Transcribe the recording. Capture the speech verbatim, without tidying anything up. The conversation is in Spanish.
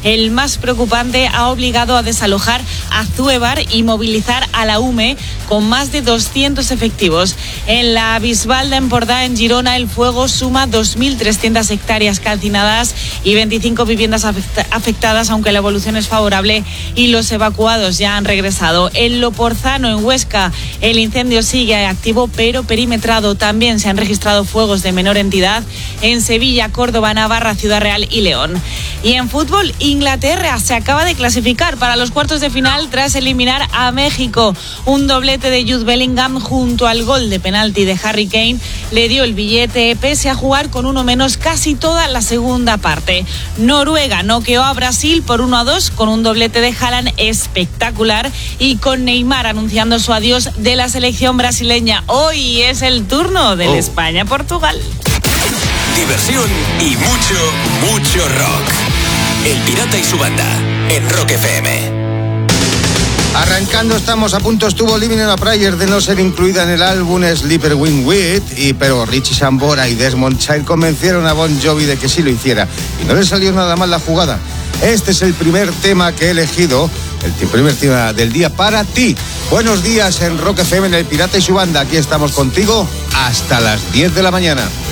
El más preocupante, ha obligado a desalojar Azúevar y movilizar a la U M E con más de doscientos efectivos. En la Bisbal de Empordà, en Girona, el fuego suma dos mil trescientas hectáreas calcinadas y veinticinco viviendas afectadas, aunque la evolución es favorable y los evacuados ya han regresado. En Loporzano, en Huesca, el incendio sigue activo pero perimetrado. También se han registrado fuegos de menor entidad en Sevilla, Córdoba, Navarra, Ciudad Real y León. Y en fútbol, Inglaterra se acaba de clasificar para los cuartos de final tras eliminar a México. Un doblete de Jude Bellingham junto al gol de penalti de Harry Kane le dio el billete pese a jugar con uno menos casi toda la segunda parte. Noruega noqueó a Brasil por uno a dos con un doblete de Haaland espectacular y con Neymar anunciando su adiós de la selección brasileña. Hoy es el turno del oh. España-Portugal. Diversión y mucho, mucho rock. El Pirata y su banda en Rock F M. Arrancando estamos, a punto estuvo Living in a Prayer de no ser incluida en el álbum Sleeper Wing With, y pero Richie Sambora y Desmond Child convencieron a Bon Jovi de que sí lo hiciera y no le salió nada mal la jugada. Este es el primer tema que he elegido, el primer tema del día para ti. Buenos días en Rock F M, en el Pirata y su banda. Aquí estamos contigo hasta las diez de la mañana.